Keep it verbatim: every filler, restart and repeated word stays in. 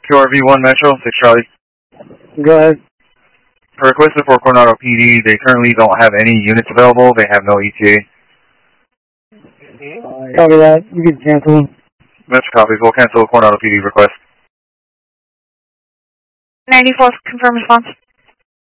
Q R V one Metro, six Charlie. Go ahead. Requested for Coronado P D. They currently don't have any units available. They have no E T A. Copy that. You can cancel. Metro copies. We'll cancel Coronado P D request. ninety-four, confirm response.